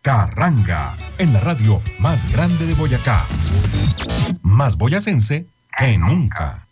Carranga, en la radio más grande de Boyacá. Más boyacense que nunca.